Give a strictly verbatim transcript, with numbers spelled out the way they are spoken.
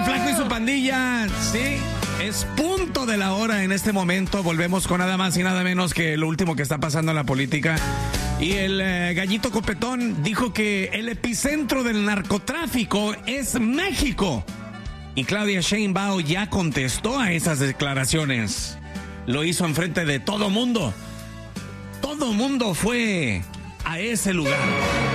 Flaco y su pandilla, sí. Es punto de la hora en este momento. Volvemos con nada más y nada menos que lo último que está pasando en la política. Y el eh, gallito copetón dijo que el epicentro del narcotráfico es México. Y Claudia Sheinbaum ya contestó a esas declaraciones. Lo hizo enfrente de todo mundo. Todo mundo fue a ese lugar.